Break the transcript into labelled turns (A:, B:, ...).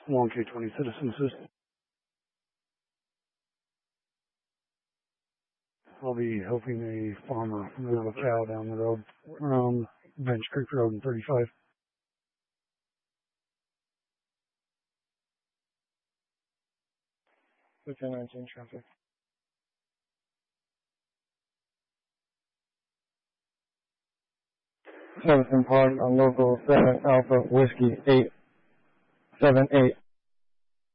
A: Long K20 Citizen Assist. I'll be helping a farmer move a cow down the road around Bench Creek Road in 35.
B: Within 19 traffic. 7 Park on local 7 Alpha Whiskey 878.